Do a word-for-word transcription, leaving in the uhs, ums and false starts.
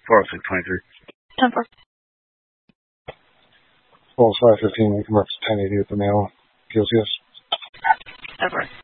four oh six twenty-three. ten four. Well, five fifteen, we can mark ten eighty with the mail. P O C S. Over.